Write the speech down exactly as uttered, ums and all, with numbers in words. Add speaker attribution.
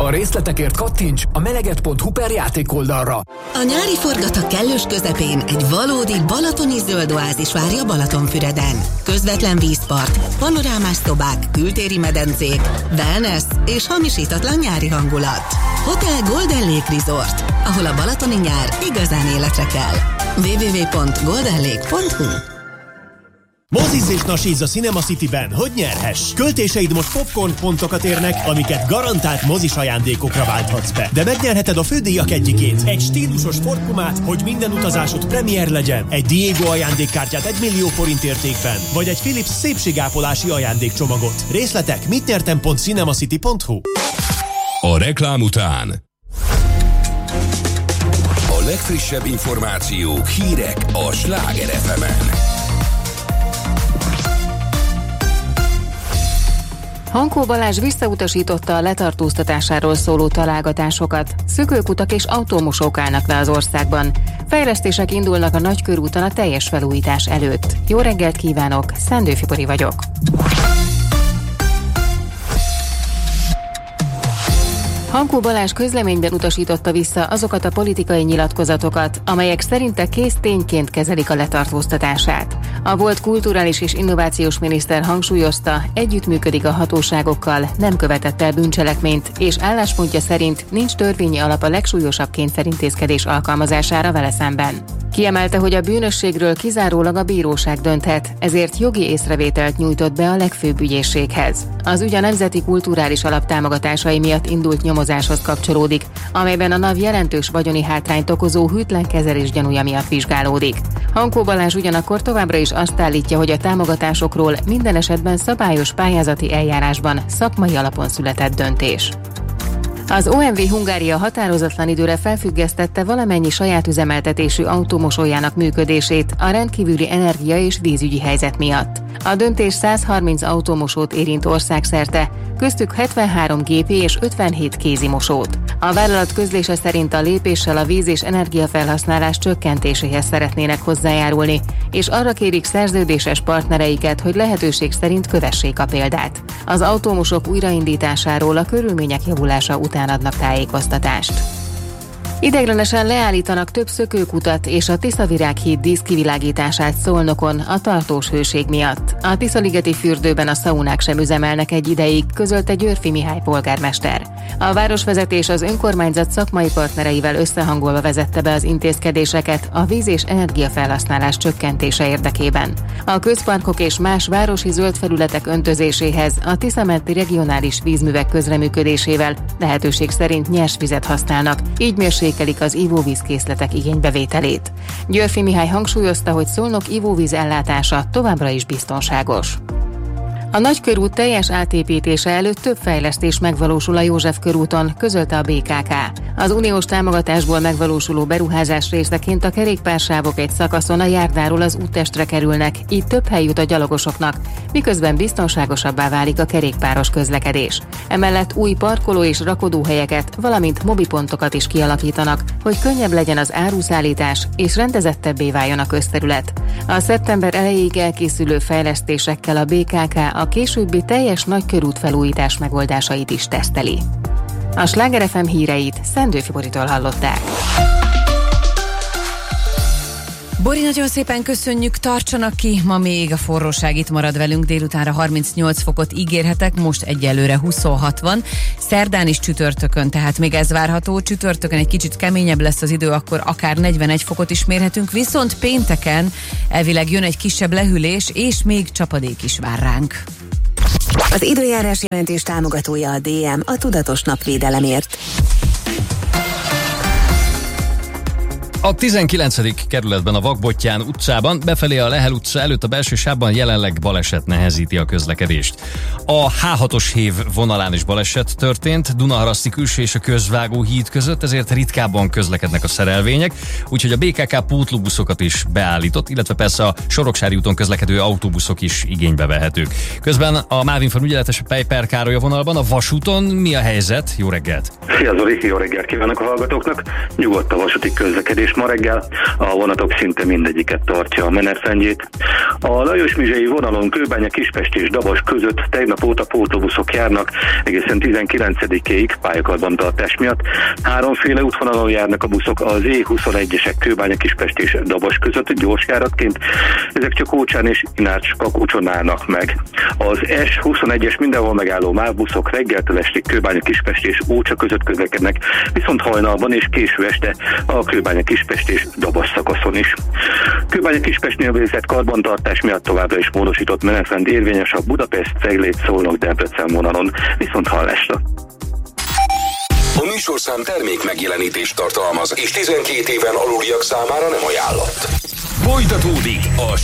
Speaker 1: A részletekért kattints a meleget pont hu per játékoldalra.
Speaker 2: A nyári forgatag kellős közepén egy valódi balatoni zöld oázis várja Balatonfüreden. Közvetlen vízpart, panorámás szobák, kültéri medencék, wellness és hamisítatlan nyári hangulat. Hotel Golden Lake Resort, ahol a balatoni nyár igazán életre kell. double-u double-u double-u pont golden lake pont hu
Speaker 3: Mozizz és nasízz a Cinema Cityben, hogy nyerhess! Költéseid most popcorn pontokat érnek, amiket garantált mozis ajándékokra válthatsz be. De megnyerheted a fődíjak egyikét, egy stílusos sportpumát, hogy minden utazásod premier legyen, egy Diego ajándékkártyát egy millió forint értékben, vagy egy Philips szépségápolási ajándékcsomagot. Részletek mit nyertem pont cinemacity pont hu.
Speaker 4: A reklám után a legfrissebb információk, hírek a Sláger ef emen.
Speaker 5: Hankó Balázs visszautasította a letartóztatásáról szóló találgatásokat. Szökőkutak és autómosók állnak le az országban. Fejlesztések indulnak a Nagykörúton a teljes felújítás előtt. Jó reggelt kívánok, Szendő Fibori vagyok. Hankó Balázs közleményben utasította vissza azokat a politikai nyilatkozatokat, amelyek szerinte kész tényként kezelik a letartóztatását. A volt kulturális és innovációs miniszter hangsúlyozta, együttműködik a hatóságokkal, nem követett el bűncselekményt, és álláspontja szerint nincs törvényi alap a legsúlyosabb kényszerintézkedés alkalmazására vele szemben. Kiemelte, hogy a bűnösségről kizárólag a bíróság dönthet, ezért jogi észrevételt nyújtott be a legfőbb ügyészséghez. Az ügy a Nemzeti Kulturális Alap támogatásai miatt indult nyomozáshoz kapcsolódik, amelyben a NAV jelentős vagyoni hátrányt okozó hűtlen kezelés gyanúja miatt vizsgálódik. Hankó Balázs ugyanakkor továbbra is azt állítja, hogy a támogatásokról minden esetben szabályos pályázati eljárásban szakmai alapon született döntés. Az o em vé Hungária határozatlan időre felfüggesztette valamennyi saját üzemeltetésű autómosójának működését a rendkívüli energia- és vízügyi helyzet miatt. A döntés százharminc autómosót érint országszerte, köztük hetvenhárom gépi és ötvenhét kézimosót. A vállalat közlése szerint a lépéssel a víz- és energiafelhasználás csökkentéséhez szeretnének hozzájárulni, és arra kérik szerződéses partnereiket, hogy lehetőség szerint kövessék a példát. Az autómosok újraindításáról a körülmények javulása után adnak tájékoztatást. Ideiglenesen leállítanak több szökőkutat és a Tiszavirághíd díszkivilágítását Szolnokon a tartós hőség miatt. A Tiszaligeti fürdőben a szaunák sem üzemelnek egy ideig, közölte Győrfi Mihály polgármester. A városvezetés az önkormányzat szakmai partnereivel összehangolva vezette be az intézkedéseket a víz- és energiafelhasználás csökkentése érdekében. A közparkok és más városi zöld felületek öntözéséhez a Tiszamenti regionális vízművek közreműködésével lehetőség szerint nyers vizet használnak, így mérsékelik az ivóvízkészletek igénybevételét. Győrfi Mihály hangsúlyozta, hogy Szolnok ivóvíz ellátása továbbra is biztonságos. A Nagykörút teljes átépítése előtt több fejlesztés megvalósul a József körúton, közölte a bé ká ká. Az uniós támogatásból megvalósuló beruházás részeként a kerékpársávok egy szakaszon a járdáról az úttestre kerülnek, így több hely jut a gyalogosoknak, miközben biztonságosabbá válik a kerékpáros közlekedés. Emellett új parkoló és rakodóhelyeket, valamint mobipontokat is kialakítanak, hogy könnyebb legyen az áruszállítás és rendezettebbé váljon a közterület. A szeptember elejéig elkészülő fejlesztésekkel a bé ká ká a későbbi teljes nagykörút felújítás megoldásait is teszteli. A Sláger ef em híreit Szendő Fiboritól hallották.
Speaker 6: Bori, nagyon szépen köszönjük, tartsanak ki, ma még a forróság itt marad velünk, délutánra harmincnyolc fokot ígérhetek, most egyelőre huszonhat van, szerdán is csütörtökön, tehát még ez várható, csütörtökön egy kicsit keményebb lesz az idő, akkor akár negyvenegy fokot is mérhetünk, viszont pénteken elvileg jön egy kisebb lehűlés, és még csapadék is vár ránk.
Speaker 2: Az időjárás jelentés támogatója a dé em, a tudatos napvédelemért.
Speaker 7: A tizenkilencedik kerületben a Vakbottyán utcában befelé a Lehel utca előtt a belső sávban jelenleg baleset nehezíti a közlekedést. A há hatos hév vonalán is baleset történt, Dunaharaszti külső és a Közvágó híd között, ezért ritkábban közlekednek a szerelvények, úgyhogy a bé ká ká pótlóbuszokat is beállított, illetve persze a Soroksári úton közlekedő autóbuszok is igénybe vehetők. Közben a Mávinfarm ügyeletes a Pejper Károly a vonalban, a vasúton mi a helyzet? Jó reggelt!
Speaker 8: Szia Zoli, jó reggelt kívánok a hallgatóknak! Nyugodt a vasúti közlekedés és ma reggel a vonatok szinte mindegyiket tartja a menetrendjét. A Lajos-Mizsei vonalon Kőbánya, Kispest és Dabas között tegnap óta pótlóbuszok járnak egészen tizenkilencedikéig pályakarbantartás miatt. Háromféle útvonalon járnak a buszok, az é huszonegyesek Kőbánya, Kispest és Dabas között gyorsjáratként, ezek csak Ócsán és Inács Kakócson állnak meg. Az es huszonegyes mindenhol megálló MÁV buszok reggeltől estig Kőbánya, Kispest és Ócsa között közlekednek, viszont hajnalban és késő este a Kőbánya, Kispest és Dabas szakaszon is. Kőbánya, Kispestnél végzett karbantartás miatt továbbra is módosított menetrend érvényes a Budapest, Ceglét, Szolnok, Debrecen vonalon, viszont hallásra.
Speaker 4: A műsorszám termék megjelenítést tartalmaz, és tizenkét éven aluliak számára nem ajánlott. Folytatódik a